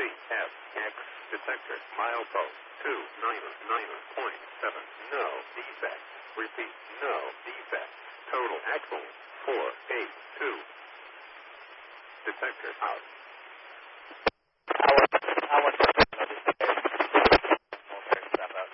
CFX detector milepost 299.7. No defect. Repeat, no defect. Total axle 482. Detector out.